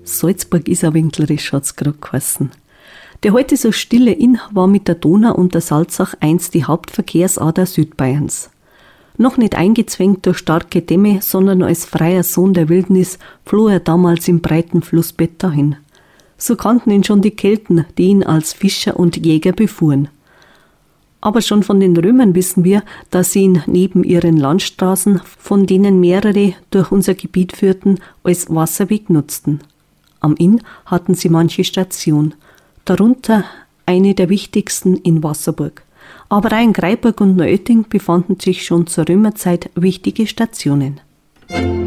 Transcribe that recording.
Salzburg ist ein winklerisch, hat's gerade geheißen. Der heute so stille Inn war mit der Donau und der Salzach einst die Hauptverkehrsader Südbayerns. Noch nicht eingezwängt durch starke Dämme, sondern als freier Sohn der Wildnis floh er damals im breiten Flussbett dahin. So kannten ihn schon die Kelten, die ihn als Fischer und Jäger befuhren. Aber schon von den Römern wissen wir, dass sie ihn neben ihren Landstraßen, von denen mehrere durch unser Gebiet führten, als Wasserweg nutzten. Am Inn hatten sie manche Station, darunter eine der wichtigsten in Wasserburg. Aber auch in Greiburg und Neuötting befanden sich schon zur Römerzeit wichtige Stationen.